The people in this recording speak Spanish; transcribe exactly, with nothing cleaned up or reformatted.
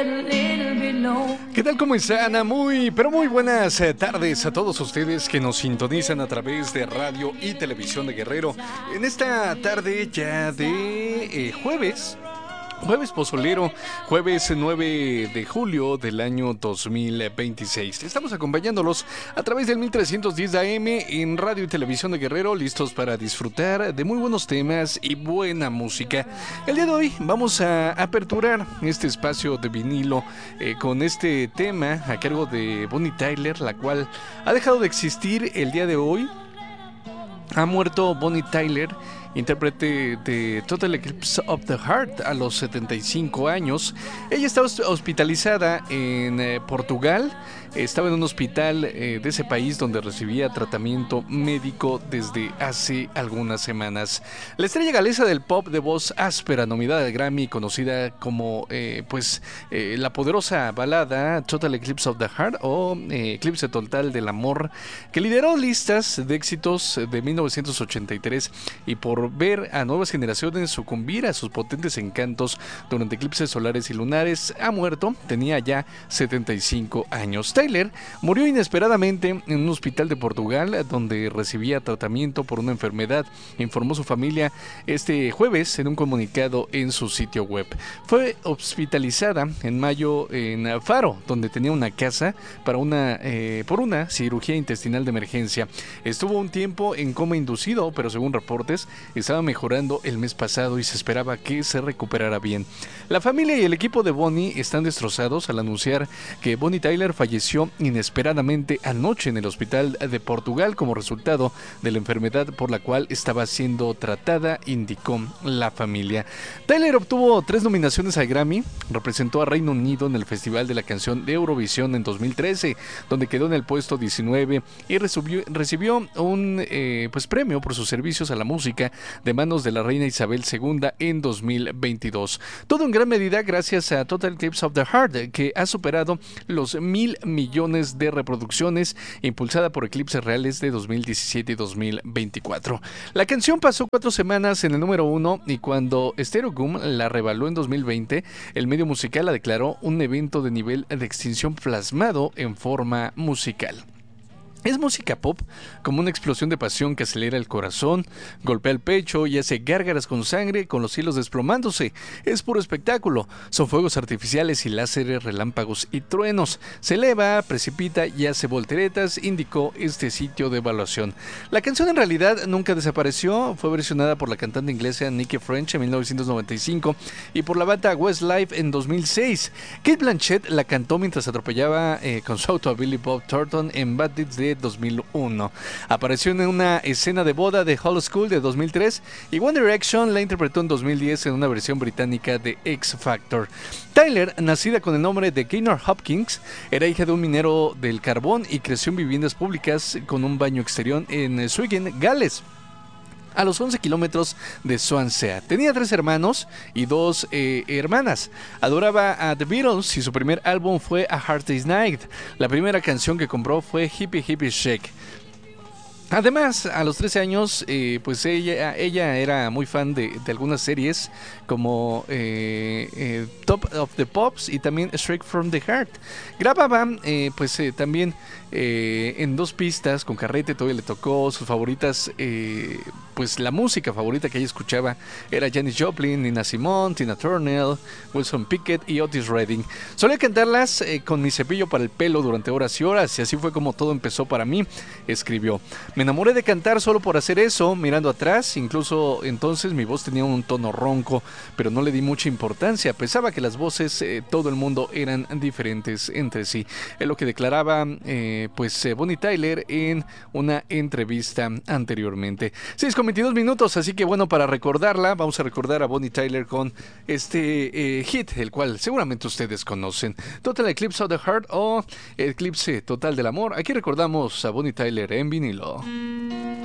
¿Qué tal? ¿Cómo están? Muy, pero muy buenas eh, tardes a todos ustedes que nos sintonizan a través de radio y televisión de Guerrero. En esta tarde ya de eh, jueves. Jueves pozolero, jueves nueve de julio del año dos mil veintiséis. Estamos acompañándolos a través del mil trescientos diez A M en radio y televisión de Guerrero, listos para disfrutar de muy buenos temas y buena música. El día de hoy vamos a aperturar este espacio de vinilo eh, con este tema a cargo de Bonnie Tyler, la cual ha dejado de existir el día de hoy. Ha muerto Bonnie Tyler, intérprete de Total Eclipse of the Heart, a los setenta y cinco años. Ella estaba hospitalizada en eh, Portugal. Estaba en un hospital eh, de ese país donde recibía tratamiento médico desde hace algunas semanas. La estrella galesa del pop de voz áspera, nominada al Grammy, conocida como eh, pues eh, la poderosa balada Total Eclipse of the Heart o eh, Eclipse Total del Amor, que lideró listas de éxitos de mil novecientos ochenta y tres y por ver a nuevas generaciones sucumbir a sus potentes encantos durante eclipses solares y lunares, ha muerto. Tenía ya setenta y cinco años. Tyler murió inesperadamente en un hospital de Portugal donde recibía tratamiento por una enfermedad, informó su familia este jueves en un comunicado en su sitio web. Fue hospitalizada en mayo en Faro, donde tenía una casa para una, eh, por una cirugía intestinal de emergencia. Estuvo un tiempo en coma inducido, pero según reportes estaba mejorando el mes pasado y se esperaba que se recuperara bien. La familia y el equipo de Bonnie están destrozados al anunciar que Bonnie Tyler falleció inesperadamente anoche en el hospital de Portugal como resultado de la enfermedad por la cual estaba siendo tratada, indicó la familia. Tyler obtuvo tres nominaciones al Grammy, representó a Reino Unido en el Festival de la Canción de Eurovisión en dos mil trece, donde quedó en el puesto diecinueve y recibió, recibió un eh, pues premio por sus servicios a la música de manos de la reina Isabel segunda en dos mil veintidós. Todo en gran medida gracias a Total Eclipse of the Heart, que ha superado los mil millones de reproducciones, impulsada por eclipses reales de dos mil diecisiete y dos mil veinticuatro. La canción pasó cuatro semanas en el número uno y cuando Stereo Gum la revaló en dos mil veinte, el medio musical la declaró un evento de nivel de extinción plasmado en forma musical. Es música pop, como una explosión de pasión que acelera el corazón, golpea el pecho y hace gárgaras con sangre con los cielos desplomándose. Es puro espectáculo, son fuegos artificiales y láseres, relámpagos y truenos. Se eleva, precipita y hace volteretas, indicó este sitio de evaluación. La canción en realidad nunca desapareció, fue versionada por la cantante inglesa Nikki French en mil novecientos noventa y cinco y por la banda Westlife en dos mil seis. Kate Blanchett la cantó mientras atropellaba eh, con su auto a Billy Bob Thornton en Bad Deeds de dos mil uno. Apareció en una escena de boda de Hall School de dos mil tres y One Direction la interpretó en dos mil diez en una versión británica de X Factor. Tyler, nacida con el nombre de Gaynor Hopkins, era hija de un minero del carbón y creció en viviendas públicas con un baño exterior en Swigan, Gales, a los once kilómetros de Swansea. Tenía tres hermanos y dos eh, hermanas. Adoraba a The Beatles y su primer álbum fue A Hard Day's Night. La primera canción que compró fue Hippie Hippie Shake. Además, a los trece años, eh, pues ella, ella era muy fan de, de algunas series como eh, eh, Top of the Pops y también Straight from the Heart. Grababa eh, pues eh, también eh, en dos pistas con carrete, todavía le tocó sus favoritas, eh, pues la música favorita que ella escuchaba era Janis Joplin, Nina Simone, Tina Turner, Wilson Pickett y Otis Redding. Solía cantarlas eh, con mi cepillo para el pelo durante horas y horas y así fue como todo empezó para mí, escribió. Me enamoré de cantar solo por hacer eso, mirando atrás, incluso entonces mi voz tenía un tono ronco, pero no le di mucha importancia, pensaba que las voces, eh, todo el mundo eran diferentes entre sí. Es lo que declaraba eh, pues eh, Bonnie Tyler en una entrevista anteriormente. seis con veintidós minutos, así que bueno, para recordarla, vamos a recordar a Bonnie Tyler con este eh, hit, el cual seguramente ustedes conocen, Total Eclipse of the Heart o Eclipse Total del Amor. Aquí recordamos a Bonnie Tyler en vinilo.